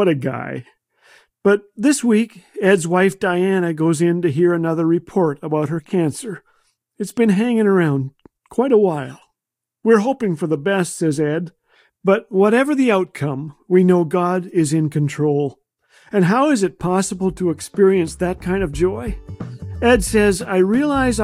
What a guy. But this week, Ed's wife Diana goes in to hear another report about her cancer. It's been hanging around quite a while. We're hoping for the best, says Ed. But whatever the outcome, we know God is in control. And how is it possible to experience that kind of joy? Ed says, I realize